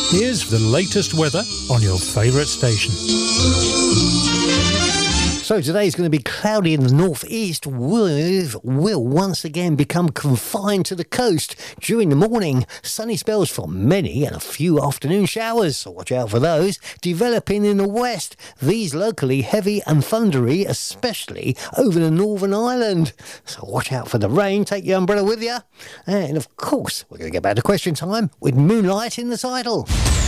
Here's the latest weather on your favourite station. So today's going to be cloudy in the northeast. Will once again become confined to the coast during the morning. Sunny spells for many and a few afternoon showers, so watch out for those. Developing in the west, these locally heavy and thundery, especially over the Northern Ireland. So watch out for the rain, take your umbrella with you. And of course, we're going to get back to question time with Moonlight in the title.